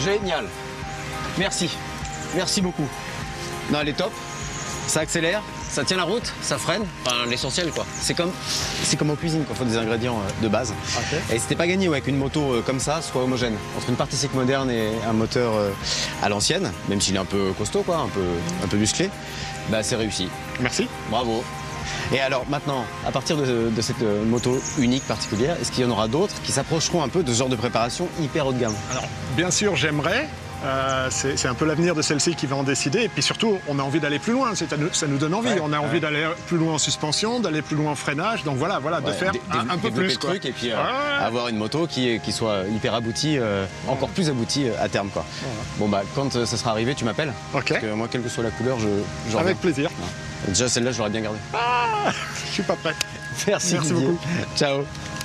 Génial. Merci. Merci beaucoup. Non, elle est top. Ça accélère, ça tient la route, ça freine. Enfin, l'essentiel, quoi. C'est comme en cuisine, quoi. Il faut des ingrédients de base. Okay. Et c'était pas gagné, ouais, qu'une moto comme ça soit homogène. Entre une partie cycle moderne et un moteur à l'ancienne, même s'il est un peu costaud, quoi, un peu musclé, bah, c'est réussi. Merci. Bravo. Et alors maintenant, à partir de cette moto unique particulière, est-ce qu'il y en aura d'autres qui s'approcheront un peu de ce genre de préparation hyper haut de gamme? Alors, bien sûr, j'aimerais. C'est un peu l'avenir de celle-ci qui va en décider. Et puis surtout, on a envie d'aller plus loin. Ça nous donne envie. Ouais, on a envie d'aller plus loin en suspension, d'aller plus loin en freinage. Donc voilà, de faire un peu plus. Le truc, et puis avoir une moto qui soit hyper aboutie, encore plus aboutie à terme, quoi. Bon, bah, quand ça sera arrivé, tu m'appelles. Ok. Parce que moi, quelle que soit la couleur, je reviens. Avec plaisir. Déjà, celle-là, je l'aurais bien gardée. Ah, je suis pas prêt. Merci beaucoup. Ciao.